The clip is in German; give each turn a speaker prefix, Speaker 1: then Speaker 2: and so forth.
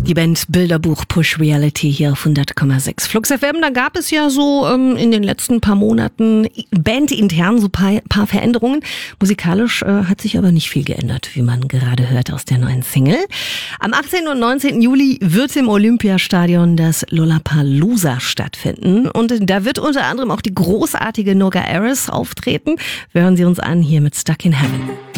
Speaker 1: Die Band Bilderbuch Push Reality hier auf 100,6 Flux FM. Da gab es ja so in den letzten paar Monaten bandintern so paar Veränderungen. Musikalisch hat sich aber nicht viel geändert, wie man gerade hört aus der neuen Single. Am 18. und 19. Juli wird im Olympiastadion das Lollapalooza stattfinden. Und da wird unter anderem auch die großartige Noga Aris auftreten. Wir hören sie uns an hier mit Stuck in Heaven.